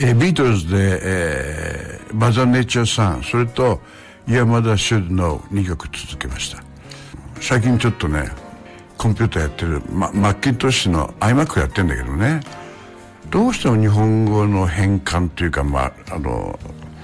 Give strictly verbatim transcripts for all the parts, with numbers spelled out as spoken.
えー、ビートルズで、えー、マザーネイチャーさん、それとYour Mother Should Knowにきょく続けました。最近ちょっとねコンピューターやってる、ま、マッキントッシュの iMac やってんだけどね、どうしても日本語の変換というか、まあ、あの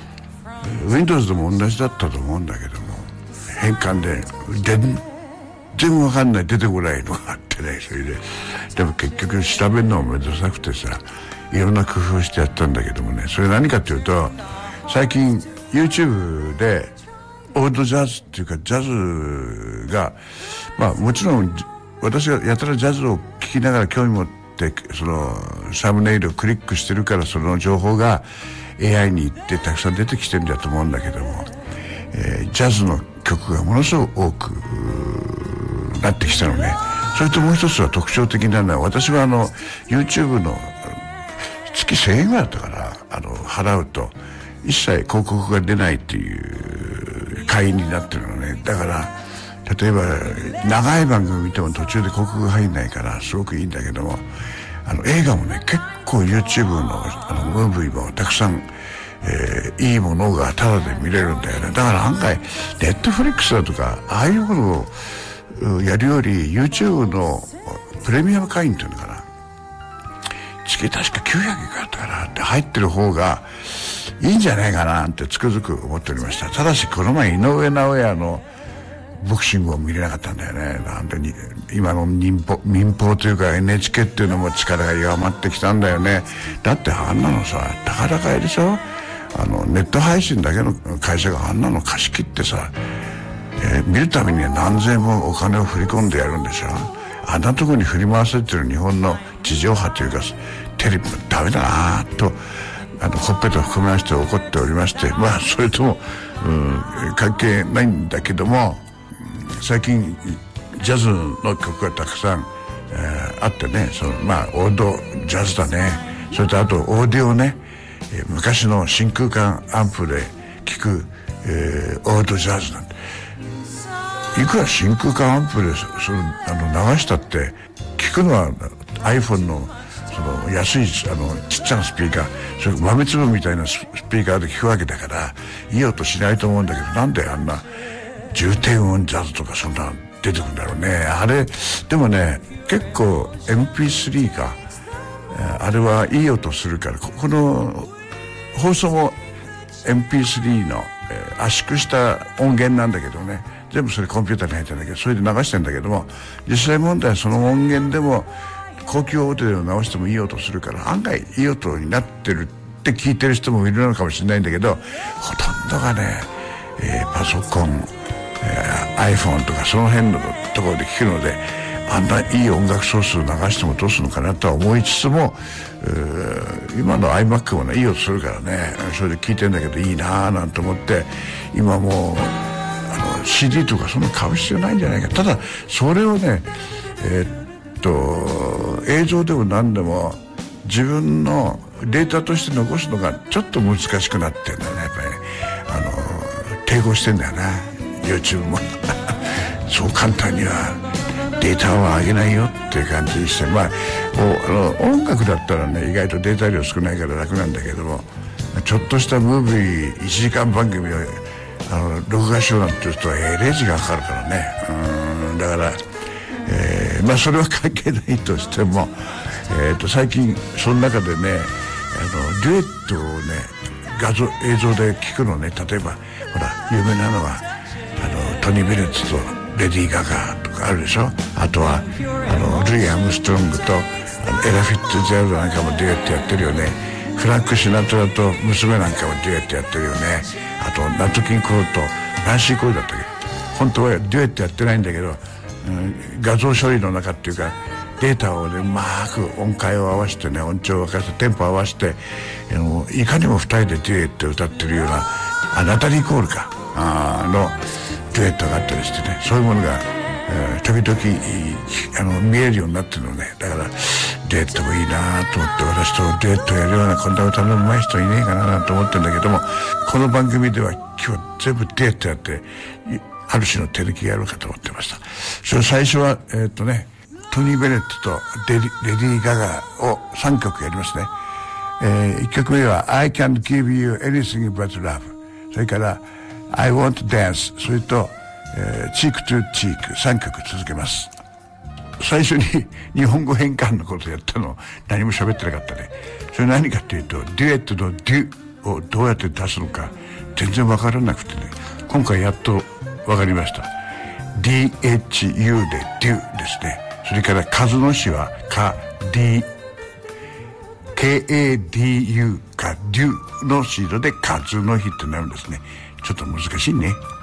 Windows でも同じだったと思うんだけども、変換で全然分かんない、出てこないのがあってね、それででも結局調べるのもめんどくさくてさ、いろんな工夫してやったんだけどもね、それ何かっていうと、最近 YouTube でオールドジャズっていうかジャズが、まあもちろん私がやたらジャズを聴きながら興味持ってそのサムネイルをクリックしてるから、その情報が エーアイ に行ってたくさん出てきてるんだと思うんだけども、えー、ジャズの曲がものすごく多くなってきたのね。それともう一つは特徴的なのは、私はあの YouTube の月せんえんぐらいだったから、あの払うと一切広告が出ないっていう会員になってるのね。だから例えば長い番組見ても途中で広告が入んないからすごくいいんだけども、あの映画もね結構 YouTube のあのムービーもたくさん、えー、いいものがタダで見れるんだよね。だから案外ネットフリックスだとかああいうものをやるより YouTube のプレミアム会員っていうのかな、月確かきゅうひゃくえんかったかなって入ってる方がいいんじゃないかなってつくづく思っておりました。ただしこの前井上尚弥のボクシングを見れなかったんだよね。なんでに今の民放、民放というか エヌエイチケー っていうのも力が弱まってきたんだよね。だってあんなのさ、たかだかいでしょ、あのネット配信だけの会社があんなの貸し切ってさ、えー、見るためには何千円もお金を振り込んでやるんでしょ。あんなところに振り回されてる日本の地上波というかテレビもダメだなと、あのほっぺたを含めまして怒っておりまして、まあそれとも、うん、関係ないんだけども、最近ジャズの曲がたくさん、えー、あってね、そのまあオールドジャズだね。それとあとオーディオね、えー、昔の真空管アンプで聴く、えー、オールドジャズなんて、いくら真空管アンプでそのあの流したって聞くのは iPhone のその安いあのちっちゃなスピーカー、それ豆粒みたいなスピーカーで聞くわけだからいい音しないと思うんだけど、なんであんな重低音ジャズとかそんな出てくるんだろうね。あれでもね結構 エムピースリー か、あれはいい音するから、この放送も エムピースリー の、えー、圧縮した音源なんだけどね、全部それコンピューターに入ってるんだけど、それで流してんだけども、実際問題はその音源でも高級オーディオを直してもいい音するから、案外いい音になってるって聞いてる人もいるのかもしれないんだけど、ほとんどがね、えー、パソコン、えー、iPhone とかその辺のところで聞くので、あんないい音楽ソースを流してもどうするのかなとは思いつつも、えー、今の iMac もねいい音するからね、それで聞いてんだけどいいなぁなんて思って、今もうあの シーディー とかそんな買う必要ないんじゃないか。ただそれをね、えー、っと映像でも何でも自分のデータとして残すのがちょっと難しくなってんだよね、やっぱりね。あの抵抗してんだよな YouTube もそう簡単にはデータは上げないよっていう感じにして、まあ、あの音楽だったらね意外とデータ量少ないから楽なんだけども、ちょっとしたムービーいちじかん番組をあの録画しようなんていう人はえれい時間かかるからね。うんだから、えー、まあそれは関係ないとしても、えー、と最近その中でね、あのデュエットをね画像映像で聞くのね。例えばほら有名なのはあのトニー・ベネットとレディー・ガガとかあるでしょ。あとはあのルイ・アームストロングとあのエラ・フィッツジェラルドなんかもデュエットやってるよね。フランク・シナトラと娘なんかもデュエットやってるよね。あとナット・キン・コールとナンシー・コールだったっけ。本当はデュエットやってないんだけど、うん、画像処理の中っていうかデータをねうまく音階を合わせてね、音調を合わせてテンポを合わせて、あのいかにもふたりでデュエット歌ってるような、あナタリー・コールかあのデュエットがあったりしてね、そういうものが、えー、時々あの見えるようになってるのね。だからデュエットもいいなと思って、私とデュエットやるようなこんな歌の上手い人いねえかなと思ってるんだけども、この番組では今日全部デュエットやってある種の手抜きやろうかと思ってました。それ最初はえー、っとねトニー・ベネットとレディ、レディー・ガガをさんきょくやりますね。 えー、いっきょくめは I can't give you anything but love、 それから I want dance、 それと、えー、cheek to cheek さんきょく続けます。最初に日本語変換のことやったの何も喋ってなかったね。それ何かっていうと、デュエットのデュをどうやって出すのか全然わからなくてね、今回やっとわかりました。 ディーエイチユー でデュですね。それから数の詞はカ Dケーエーディーユー かデュのシードで数の日ってなるんですね。ちょっと難しいね。